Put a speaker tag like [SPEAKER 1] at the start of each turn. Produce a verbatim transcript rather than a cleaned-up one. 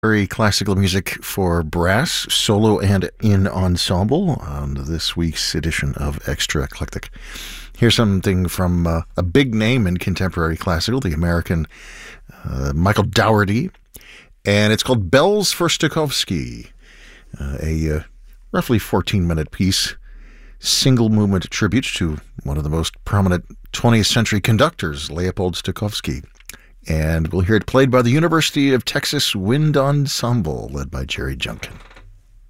[SPEAKER 1] Very classical music for brass, solo and in ensemble on this week's edition of Extra Eclectic. Here's something from uh, a big name in contemporary classical, the American uh, Michael Dougherty, and it's called Bells for Stokowski, uh, a uh, roughly fourteen-minute piece, single-movement tribute to one of the most prominent twentieth century conductors, Leopold Stokowski. And we'll hear it played by the University of Texas Wind Ensemble, led by Jerry Junkin.